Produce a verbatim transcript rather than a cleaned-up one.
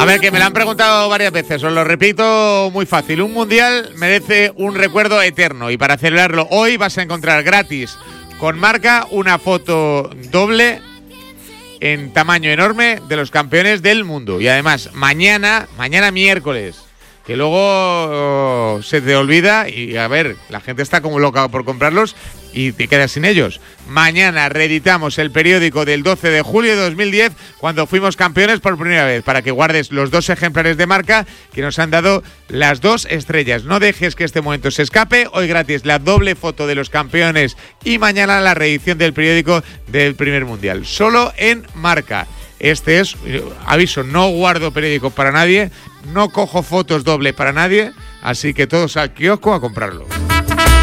ver, que me lo han preguntado varias veces, os lo repito muy fácil. Un mundial merece un recuerdo eterno y para celebrarlo hoy vas a encontrar gratis con Marca una foto doble en tamaño enorme de los campeones del mundo. Y además, mañana, mañana miércoles, que luego oh, se te olvida y a ver, la gente está como loca por comprarlos y te quedas sin ellos. Mañana reeditamos el periódico del doce de julio de dos mil diez, cuando fuimos campeones por primera vez, para que guardes los dos ejemplares de Marca que nos han dado las dos estrellas. No dejes que este momento se escape. Hoy gratis la doble foto de los campeones y mañana la reedición del periódico del primer mundial. Solo en Marca. Este es, aviso, no guardo periódicos para nadie, no cojo fotos dobles para nadie, así que todos al kiosco a comprarlo.